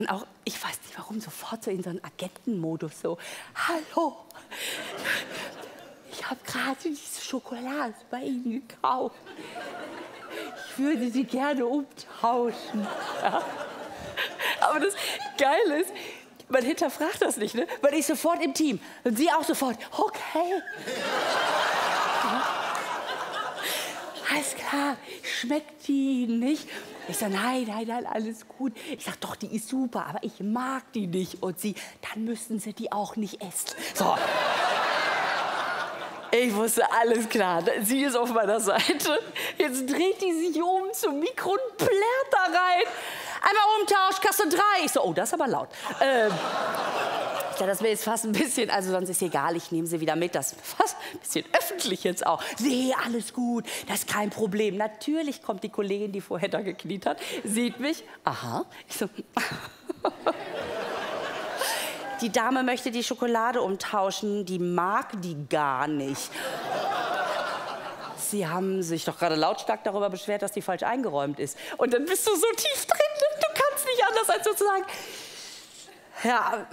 Und auch, ich weiß nicht warum, sofort so in so einen Agentenmodus so. Hallo, ich habe gerade diese Schokolade bei Ihnen gekauft. Ich würde sie gerne umtauschen. Ja. Aber das Geile ist, man hinterfragt das nicht, ne? Man ist sofort im Team. Und sie auch sofort, okay. Ja. Alles klar, schmeckt die nicht? Ich sage, nein, nein, nein, alles gut. Ich sage, doch, die ist super, aber ich mag die nicht. Und sie, dann müssen Sie die auch nicht essen. So. Ich wusste, alles klar, sie ist auf meiner Seite. Jetzt dreht die sich um zum Mikro und plärt da rein. Einmal Umtausch, Kasse 3. Ich so, oh, das ist aber laut. Ja, das wäre jetzt fast ein bisschen, also sonst ist egal, ich nehme sie wieder mit. Das ist fast ein bisschen öffentlich jetzt auch. Nee, alles gut, das ist kein Problem. Natürlich kommt die Kollegin, die vorher da gekniet hat, sieht mich. Aha. Ich so, die Dame möchte die Schokolade umtauschen, die mag die gar nicht. Sie haben sich doch gerade lautstark darüber beschwert, dass die falsch eingeräumt ist. Und dann bist du so tief drin, du kannst nicht anders als sozusagen. Ja,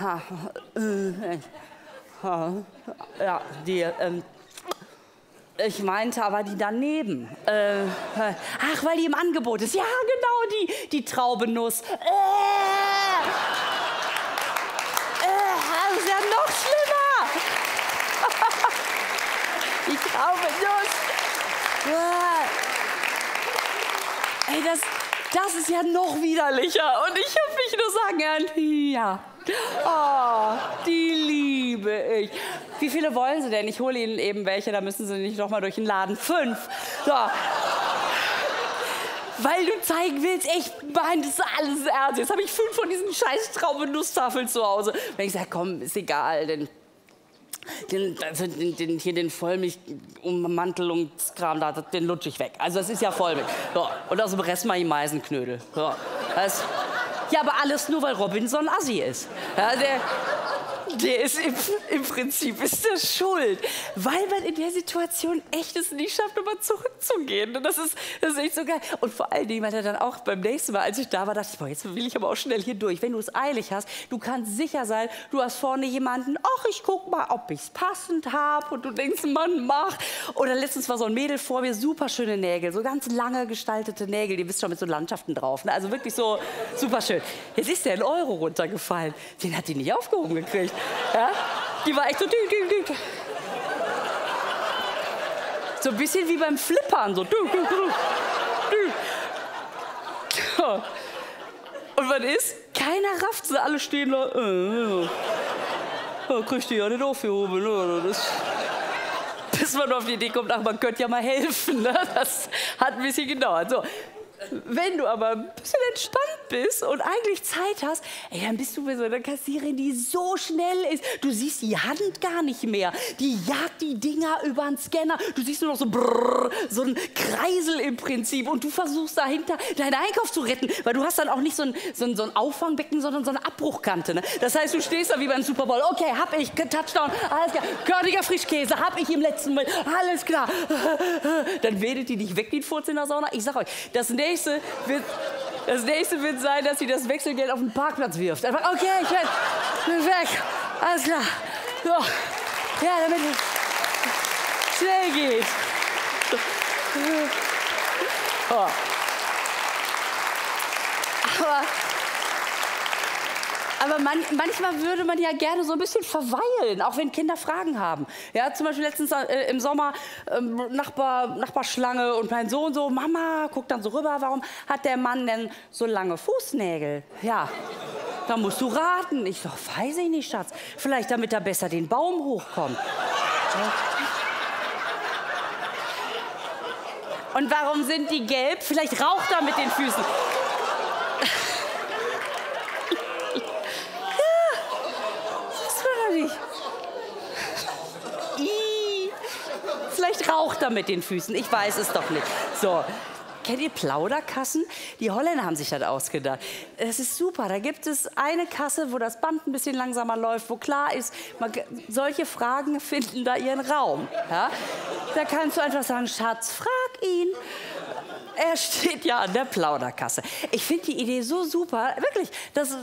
ja, die, ich meinte aber die daneben. Ach, weil die im Angebot ist. Ja, genau, die Traubenuss. Das ist ja noch schlimmer. Die Traubenuss. Ey, das ist ja noch widerlicher. Und ich hab mich nur sagen hören, ja. Oh, die liebe ich. Wie viele wollen Sie denn? Ich hole Ihnen eben welche, da müssen Sie nicht noch mal durch den Laden. 5. So. Weil du zeigen willst, ich meine, das ist alles ernst. Jetzt habe ich 5 von diesen scheiß Traubenusstafeln zu Hause. Wenn ich sage, komm, ist egal, denn hier den Vollmilch-Ummantelungskram, den lutsche ich weg. Also das ist ja Vollmilch. So. Und aus dem Rest mal die Meisenknödel. So. Ja, aber alles nur, weil Robinson Assi ist. Ja, der ist im Prinzip ist der schuld. Weil man in der Situation echt es nicht schafft, nochmal zurückzugehen. Und das ist echt so geil. Und vor allen Dingen, weil er dann auch beim nächsten Mal, als ich da war, dachte ich, boah, jetzt will ich aber auch schnell hier durch. Wenn du es eilig hast, du kannst sicher sein, du hast vorne jemanden, ach, ich guck mal, ob ich es passend habe. Und du denkst, Mann, mach. Oder letztens war so ein Mädel vor mir, super schöne Nägel, so ganz lange gestaltete Nägel, die wisst schon mit so Landschaften drauf. Ne? Also wirklich so super schön. Jetzt ist der 1 Euro runtergefallen. Den hat die nicht aufgehoben gekriegt. Ja? Die war echt so... So ein bisschen wie beim Flippern. So. Und was ist? Keiner rafft sie. Alle stehen da. Ja, kriegt die ja nicht aufgehoben. Bis man auf die Idee kommt, ach, man könnte ja mal helfen. Ne? Das hat ein bisschen gedauert. So. Wenn du aber ein bisschen entspannt bist und eigentlich Zeit hast, ey, dann bist du bei so einer Kassiererin, die so schnell ist. Du siehst die Hand gar nicht mehr. Die jagt die Dinger über den Scanner. Du siehst nur noch so brrr, so ein Kreisel im Prinzip. Und du versuchst dahinter deinen Einkauf zu retten. Weil du hast dann auch nicht so ein Auffangbecken, sondern so eine Abbruchkante. Ne? Das heißt, du stehst da wie beim Super Bowl. Okay, hab ich, Touchdown, alles klar. Körniger Frischkäse, hab ich im letzten Moment. Alles klar. Dann wedelt die dich weg, den Furz in der Sauna. Ich sag euch, das nächste wird sein, dass sie das Wechselgeld auf den Parkplatz wirft. Einfach, okay, ich bin weg. Alles klar. So. Ja, damit es schnell geht. Oh. Aber manchmal würde man ja gerne so ein bisschen verweilen, auch wenn Kinder Fragen haben. Ja, zum Beispiel letztens im Sommer Nachbarschlange und mein Sohn so, Mama, guckt dann so rüber, warum hat der Mann denn so lange Fußnägel? Ja, da musst du raten. Ich so, weiß ich nicht, Schatz. Vielleicht damit er besser den Baum hochkommt. Ja. Und warum sind die gelb? Vielleicht raucht er mit den Füßen. Vielleicht raucht er mit den Füßen. Ich weiß es doch nicht. So. Kennt ihr Plauderkassen? Die Holländer haben sich das ausgedacht. Das ist super. Da gibt es eine Kasse, wo das Band ein bisschen langsamer läuft, wo klar ist, solche Fragen finden da ihren Raum. Ja? Da kannst du einfach sagen, Schatz, frag ihn. Er steht ja an der Plauderkasse. Ich finde die Idee so super. Wirklich. Das